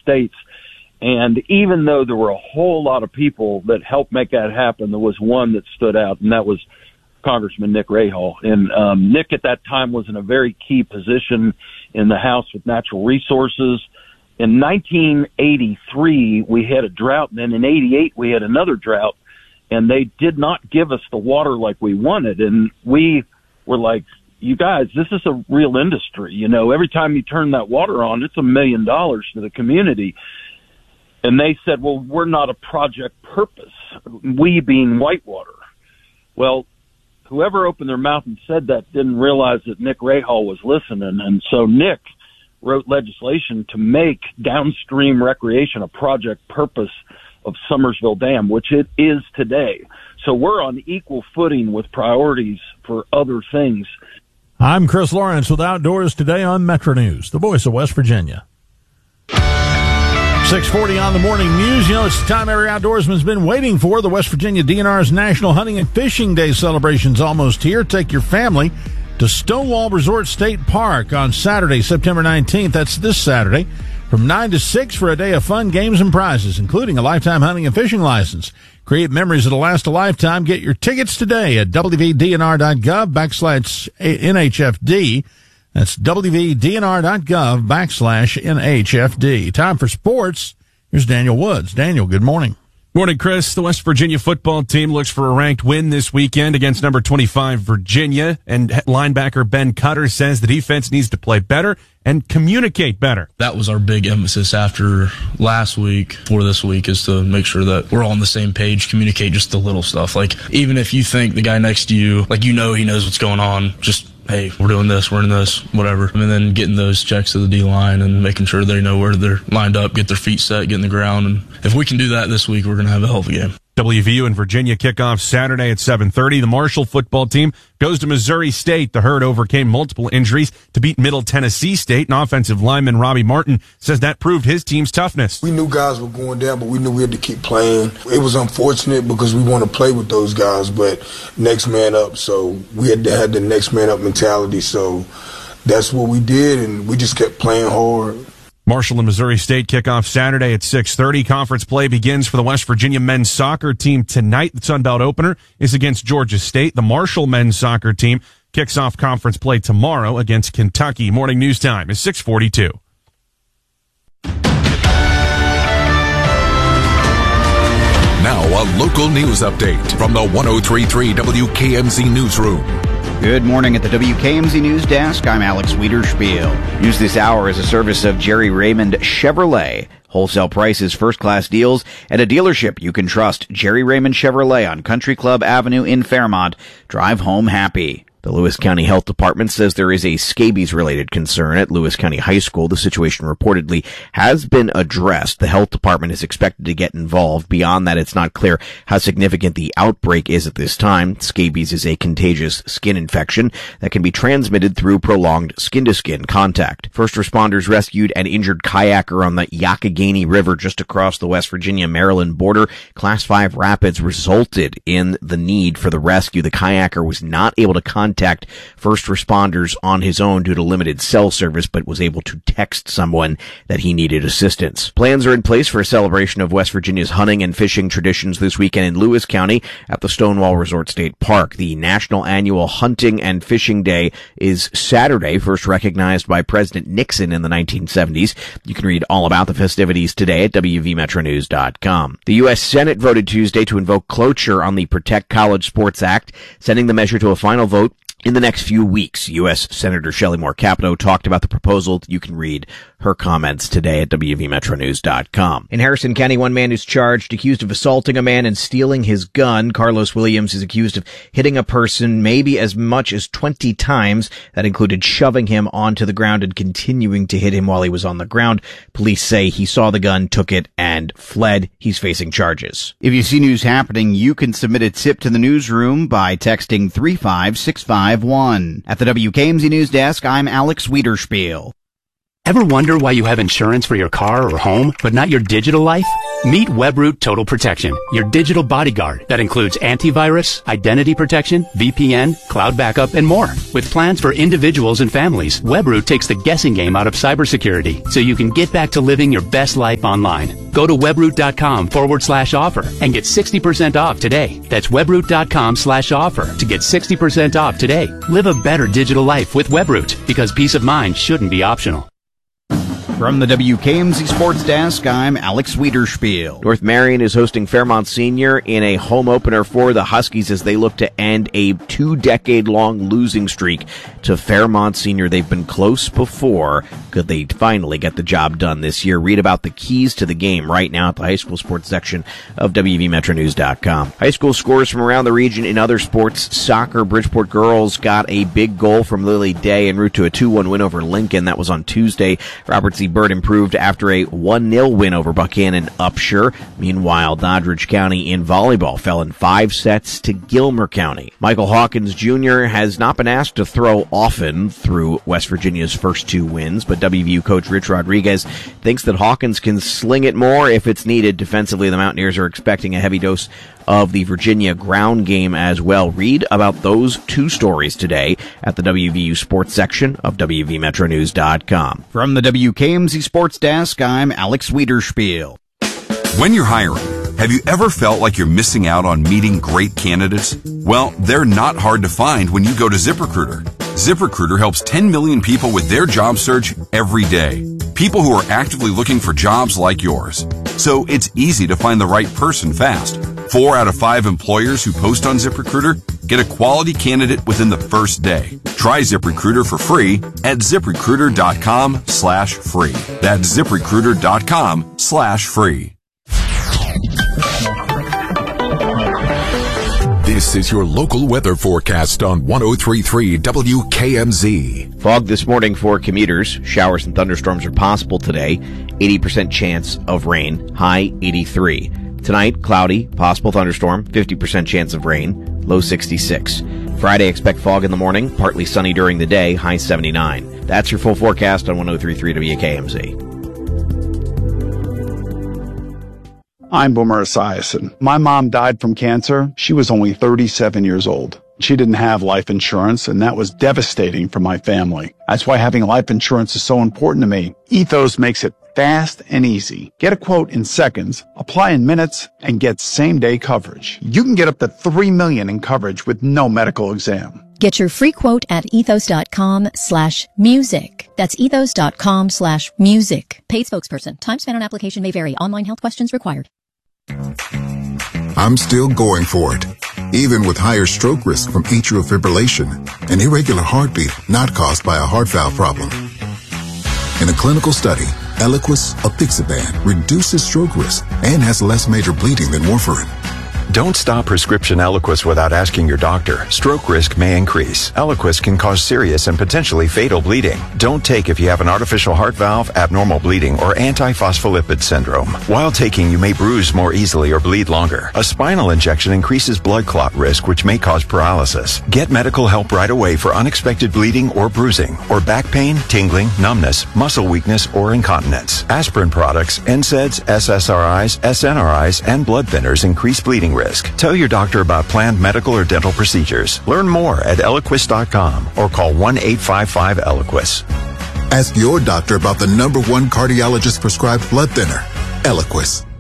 States. And even though there were a whole lot of people that helped make that happen, there was one that stood out, and that was Congressman Nick Rahal. And Nick at that time was in a very key position in the House with natural resources. In 1983, we had a drought, and then in 88, we had another drought, and they did not give us the water like we wanted. And we were like, you guys, this is a real industry. You know, every time you turn that water on, it's $1 million to the community. And they said, well, we're not a project purpose, we being Whitewater. Well, whoever opened their mouth and said that didn't realize that Nick Rahal was listening. And so Nick wrote legislation to make downstream recreation a project purpose of Summersville Dam, which it is today. So we're on equal footing with priorities for other things. I'm Chris Lawrence with Outdoors Today on Metro News, the voice of West Virginia. 6:40 on the morning news. You know, it's the time every outdoorsman's been waiting for. The West Virginia DNR's National Hunting and Fishing Day celebration's almost here. Take your family to Stonewall Resort State Park on Saturday, September 19th. That's this Saturday, from 9 to 6 for a day of fun, games, and prizes, including a lifetime hunting and fishing license. Create memories that'll last a lifetime. Get your tickets today at wvdnr.gov/NHFD. That's wvdnr.gov/NHFD. Time for sports. Here's Daniel Woods. Daniel, good morning. Morning, Chris. The West Virginia football team looks for a ranked win this weekend against number 25 Virginia, and linebacker Ben Cutter says the defense needs to play better and communicate better. That was our big emphasis after last week for this week, is to make sure that we're all on the same page, communicate just the little stuff. Like, even if you think the guy next to you, like, you know, he knows what's going on, just, hey, we're doing this, we're in this, whatever. And then getting those checks to the D-line and making sure they know where they're lined up, get their feet set, get in the ground. And if we can do that this week, we're going to have a hell of a game. WVU and Virginia kick off Saturday at 7:30. The Marshall football team goes to Missouri State. The Herd overcame multiple injuries to beat Middle Tennessee State, and offensive lineman Robbie Martin says that proved his team's toughness. We knew guys were going down, but we knew we had to keep playing. It was unfortunate because we want to play with those guys, but next man up. So we had to have the next man up mentality. So that's what we did, and we just kept playing hard. Marshall and Missouri State kick off Saturday at 6:30. Conference play begins for the West Virginia men's soccer team tonight. The Sun Belt opener is against Georgia State. The Marshall men's soccer team kicks off conference play tomorrow against Kentucky. Morning news time is 6:42. Now a local news update from the 103.3 WKMZ newsroom. Good morning at the WKMZ News Desk. I'm Alex Wiederspiel. News this hour is a service of Jerry Raymond Chevrolet. Wholesale prices, first-class deals, and a dealership you can trust. Jerry Raymond Chevrolet on Country Club Avenue in Fairmont. Drive home happy. The Lewis County Health Department says there is a scabies-related concern at Lewis County High School. The situation reportedly has been addressed. The health department is expected to get involved. Beyond that, it's not clear how significant the outbreak is at this time. Scabies is a contagious skin infection that can be transmitted through prolonged skin-to-skin contact. First responders rescued an injured kayaker on the Youghiogheny River just across the West Virginia-Maryland border. Class 5 rapids resulted in the need for the rescue. The kayaker was not able to contact first responders on his own due to limited cell service, but was able to text someone that he needed assistance. Plans are in place for a celebration of West Virginia's hunting and fishing traditions this weekend in Lewis County at the Stonewall Resort State Park. The National Annual Hunting and Fishing Day is Saturday, first recognized by President Nixon in the 1970s. You can read all about the festivities today at WVMetroNews.com. The U.S. Senate voted Tuesday to invoke cloture on the Protect College Sports Act, sending the measure to a final vote in the next few weeks. U.S. Senator Shelley Moore Capito talked about the proposal. You can read her comments today at WVMetroNews.com. In Harrison County, one man is charged, accused of assaulting a man and stealing his gun. Carlos Williams is accused of hitting a person maybe as much as 20 times. That included shoving him onto the ground and continuing to hit him while he was on the ground. Police say he saw the gun, took it, and fled. He's facing charges. If you see news happening, you can submit a tip to the newsroom by texting 35651. At the WKMZ News Desk, I'm Alex Wiederspiel. Ever wonder why you have insurance for your car or home, but not your digital life? Meet Webroot Total Protection, your digital bodyguard that includes antivirus, identity protection, VPN, cloud backup, and more. With plans for individuals and families, Webroot takes the guessing game out of cybersecurity so you can get back to living your best life online. Go to webroot.com/offer and get 60% off today. That's webroot.com/offer to get 60% off today. Live a better digital life with Webroot, because peace of mind shouldn't be optional. From the WKMZ Sports Desk, I'm Alex Wiederspiel. North Marion is hosting Fairmont Senior in a home opener for the Huskies as they look to end a 2-decade-long losing streak to Fairmont Senior. They've been close before. Could they finally get the job done this year? Read about the keys to the game right now at the high school sports section of WVMetroNews.com. High school scores from around the region in other sports. Soccer, Bridgeport girls got a big goal from Lily Day en route to a 2-1 win over Lincoln. That was on Tuesday. Robert C. Byrd improved after a 1-0 win over Buchanan Upshur. Meanwhile, Doddridge County in volleyball fell in 5 sets to Gilmer County. Michael Hawkins Jr. has not been asked to throw often through West Virginia's first 2 wins, but WVU coach Rich Rodriguez thinks that Hawkins can sling it more if it's needed. Defensively, the Mountaineers are expecting a heavy dose of the Virginia ground game as well. Read about those 2 stories today at the WVU sports section of WVMetroNews.com. From the WKMZ Sports Desk, I'm Alex Wiederspiel. When you're hiring, have you ever felt like you're missing out on meeting great candidates? Well, they're not hard to find when you go to ZipRecruiter. ZipRecruiter helps 10 million people with their job search every day. People who are actively looking for jobs like yours. So it's easy to find the right person fast. 4 out of 5 employers who post on ZipRecruiter get a quality candidate within the first day. Try ZipRecruiter for free at ZipRecruiter.com/free. That's ZipRecruiter.com/free. This is your local weather forecast on 103.3 WKMZ. Fog this morning for commuters. Showers and thunderstorms are possible today. 80% chance of rain. High 83. Tonight, cloudy, possible thunderstorm, 50% chance of rain, low 66. Friday, expect fog in the morning, partly sunny during the day, high 79. That's your full forecast on 103.3 WKMZ. I'm Boomer Esiason. My mom died from cancer. She was only 37 years old. She didn't have life insurance, and that was devastating for my family. That's why having life insurance is so important to me. Ethos makes it fast and easy. Get a quote in seconds, apply in minutes, and get same-day coverage. You can get up to $3 million in coverage with no medical exam. Get your free quote at ethos.com/music. That's ethos.com/music. Paid spokesperson. Time spent on application may vary. Online health questions required. I'm still going for it, even with higher stroke risk from atrial fibrillation, an irregular heartbeat not caused by a heart valve problem. In a clinical study, Eliquis apixaban reduces stroke risk and has less major bleeding than warfarin. Don't stop prescription Eliquis without asking your doctor. Stroke risk may increase. Eliquis can cause serious and potentially fatal bleeding. Don't take if you have an artificial heart valve, abnormal bleeding, or antiphospholipid syndrome. While taking, you may bruise more easily or bleed longer. A spinal injection increases blood clot risk, which may cause paralysis. Get medical help right away for unexpected bleeding or bruising, or back pain, tingling, numbness, muscle weakness, or incontinence. Aspirin products, NSAIDs, SSRIs, SNRIs, and blood thinners increase bleeding risk. Tell your doctor about planned medical or dental procedures. Learn more at Eliquis.com or call 1-855-ELIQUIS. Ask your doctor about the #1 cardiologist prescribed blood thinner, Eliquis.